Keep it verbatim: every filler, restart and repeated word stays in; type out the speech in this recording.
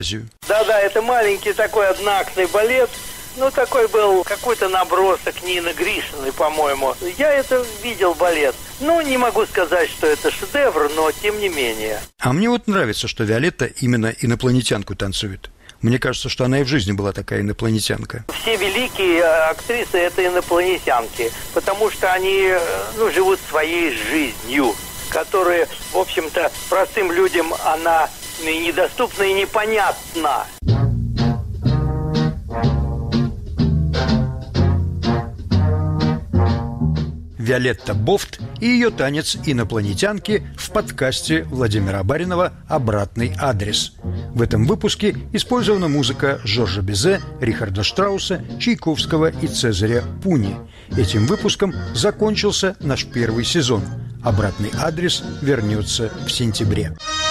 Да-да, это маленький такой одноактный балет. Ну, такой был какой-то набросок Нины Гришиной, по-моему. Я это видел, балет. Ну, не могу сказать, что это шедевр, но тем не менее. А мне вот нравится, что Виолетта именно инопланетянку танцует. Мне кажется, что она и в жизни была такая инопланетянка. Все великие актрисы – это инопланетянки, потому что они, ну, живут своей жизнью, которая, в общем-то, простым людям она и недоступна, и непонятна. Виолетта Бофт и ее танец инопланетянки в подкасте Владимира Баринова «Обратный адрес». В этом выпуске использована музыка Жоржа Бизе, Рихарда Штрауса, Чайковского и Цезаря Пуни. Этим выпуском закончился наш первый сезон. «Обратный адрес» вернется в сентябре.